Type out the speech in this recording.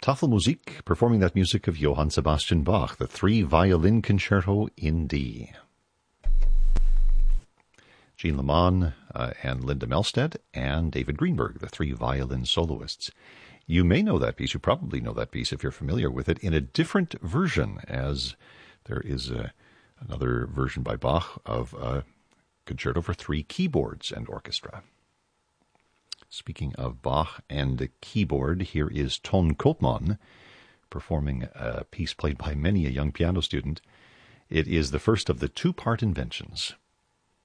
Tafelmusik, performing that music of Johann Sebastian Bach, the three-violin concerto in D. Jean Leman and Linda Melstead and David Greenberg, the three-violin soloists. You may know that piece, you probably know that piece if you're familiar with it, in a different version, as there is another version by Bach of a concerto for three keyboards and orchestra. Speaking of Bach and the keyboard, here is Ton Koopman performing a piece played by many a young piano student. It is the first of the two-part inventions.